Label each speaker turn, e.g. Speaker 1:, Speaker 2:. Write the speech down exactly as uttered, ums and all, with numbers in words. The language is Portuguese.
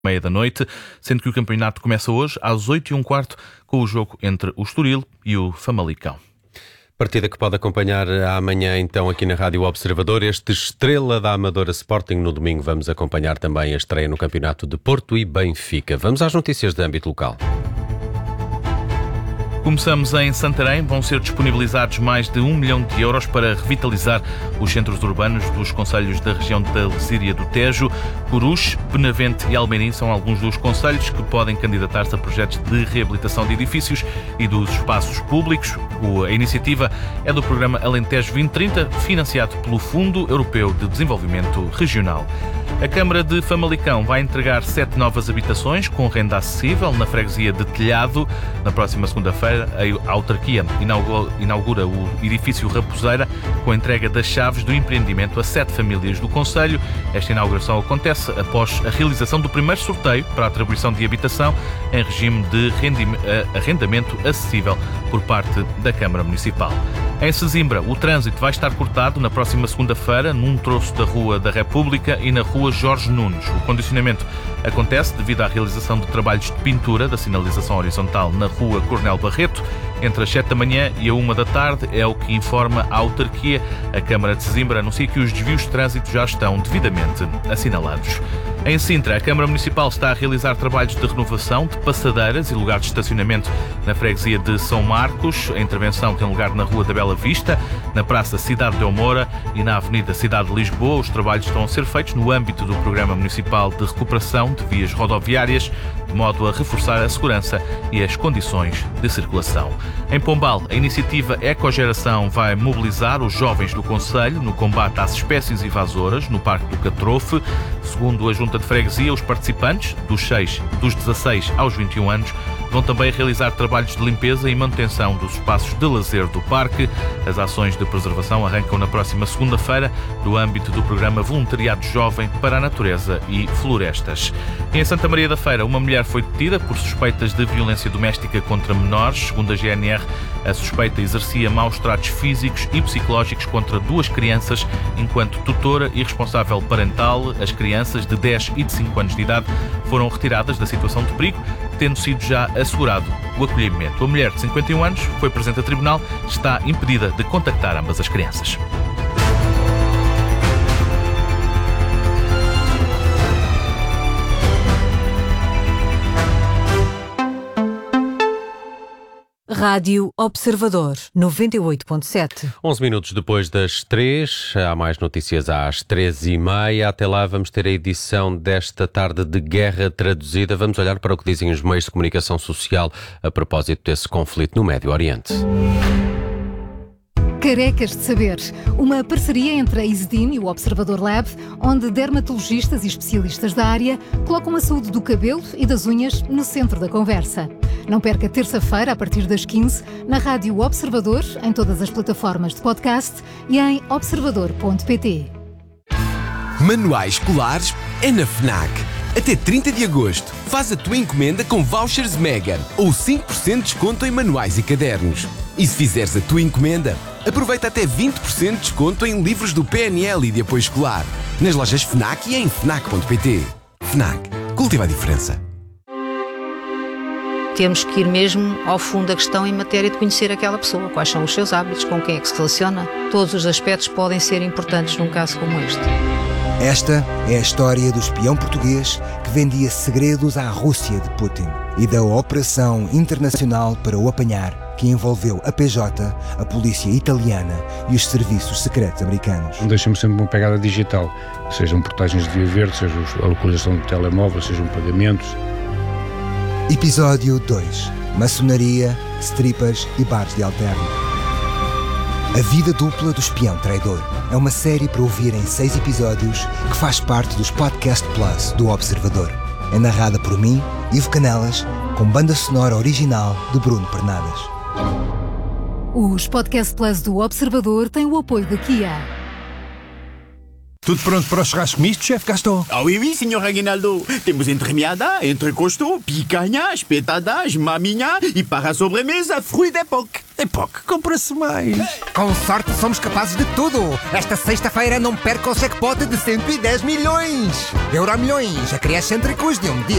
Speaker 1: meia da noite, sendo que o campeonato começa hoje às oito e um quarto com o jogo entre o Estoril e o Famalicão.
Speaker 2: Partida que pode acompanhar amanhã então aqui na Rádio Observador. Este Estrela da Amadora Sporting. No domingo vamos acompanhar também a estreia no campeonato de Porto e Benfica. Vamos às notícias de âmbito local.
Speaker 1: Começamos em Santarém. Vão ser disponibilizados mais de um milhão de euros para revitalizar os centros urbanos dos concelhos da região da Lesíria do Tejo. Coruche, Benavente e Almeirim são alguns dos concelhos que podem candidatar-se a projetos de reabilitação de edifícios e dos espaços públicos. A iniciativa é do programa Alentejo vinte trinta, financiado pelo Fundo Europeu de Desenvolvimento Regional. A Câmara de Famalicão vai entregar sete novas habitações com renda acessível na freguesia de Telhado. Na próxima segunda-feira, a autarquia inaugura o edifício Raposeira com a entrega das chaves do empreendimento a sete famílias do concelho. Esta inauguração acontece após a realização do primeiro sorteio para a atribuição de habitação em regime de arrendamento acessível por parte da Câmara Municipal. Em Sesimbra, o trânsito vai estar cortado na próxima segunda-feira num troço da Rua da República e na Rua Jorge Nunes. O condicionamento acontece devido à realização de trabalhos de pintura da sinalização horizontal na Rua Coronel Barreto. Entre as sete da manhã e a uma da tarde, é o que informa a autarquia. A Câmara de Sesimbra anuncia que os desvios de trânsito já estão devidamente assinalados. Em Sintra, a Câmara Municipal está a realizar trabalhos de renovação de passadeiras e lugares de estacionamento na freguesia de São Marcos. A intervenção tem lugar na Rua da Bela Vista, na Praça Cidade de Omoura e na Avenida Cidade de Lisboa. Os trabalhos estão a ser feitos no âmbito do Programa Municipal de Recuperação de Vias Rodoviárias, de modo a reforçar a segurança e as condições de circulação. Em Pombal, a iniciativa Ecogeração vai mobilizar os jovens do concelho no combate às espécies invasoras no Parque do Catrofe. Segundo a Junta de Freguesia, os participantes, dos, seis, dos dezasseis aos vinte e um anos, vão também realizar trabalhos de limpeza e manutenção dos espaços de lazer do parque. As ações de preservação arrancam na próxima segunda-feira, no âmbito do programa Voluntariado Jovem para a Natureza e Florestas. Em Santa Maria da Feira, uma mulher foi detida por suspeitas de violência doméstica contra menores. Segundo a G N R, a suspeita exercia maus tratos físicos e psicológicos contra duas crianças, enquanto tutora e responsável parental. As crianças de dez e de cinco anos de idade foram retiradas da situação de perigo, tendo sido já assegurado o acolhimento. A mulher de cinquenta e um anos foi presente a tribunal, está impedida de contactar ambas as crianças.
Speaker 3: Rádio Observador, noventa e oito ponto sete.
Speaker 2: onze minutos depois das três, há mais notícias às treze e meia. Até lá vamos ter a edição desta tarde de Guerra Traduzida. Vamos olhar para o que dizem os meios de comunicação social a propósito desse conflito no Médio Oriente.
Speaker 4: Carecas de Saber, uma parceria entre a Isedin e o Observador Lab, onde dermatologistas e especialistas da área colocam a saúde do cabelo e das unhas no centro da conversa. Não perca terça-feira, a partir das quinze, na Rádio Observador, em todas as plataformas de podcast e em observador ponto pt.
Speaker 5: Manuais escolares é na FNAC. Até trinta de agosto, faz a tua encomenda com vouchers Mega ou cinco por cento de desconto em manuais e cadernos. E se fizeres a tua encomenda, aproveita até vinte por cento de desconto em livros do P N L e de apoio escolar, nas lojas FNAC e em fnac ponto pt. FNAC. Cultiva a diferença.
Speaker 6: Temos que ir mesmo ao fundo da questão em matéria de conhecer aquela pessoa, quais são os seus hábitos, com quem é que se relaciona. Todos os aspectos podem ser importantes num caso como este.
Speaker 7: Esta é a história do espião português que vendia segredos à Rússia de Putin e da operação internacional para o apanhar, que envolveu a P J, a polícia italiana e os serviços secretos americanos.
Speaker 8: Deixa-me sempre uma pegada digital, sejam portagens de via verde, seja a localização do telemóvel, sejam pagamentos.
Speaker 7: Episódio dois. Maçonaria, strippers e bares de alterno. A vida dupla do espião traidor é uma série para ouvir em seis episódios que faz parte dos Podcast Plus do Observador. É narrada por mim, Ivo Canelas, com banda sonora original de Bruno Pernadas.
Speaker 4: Os Podcast Plus do Observador têm o apoio da Kia.
Speaker 9: Tudo pronto para o churrasco misto, chefe Gaston?
Speaker 10: Ah oui, oui, senhor Aguinaldo. Temos entremeada, entrecosto, picanha, espetadas, maminha e para a sobremesa, fruit d'époque.
Speaker 9: Em P O C, compra-se mais.
Speaker 7: Com sorte somos capazes de tudo. Esta sexta-feira não perca o jackpot de cento e dez milhões. Euro milhões, acrescêntricos de um dia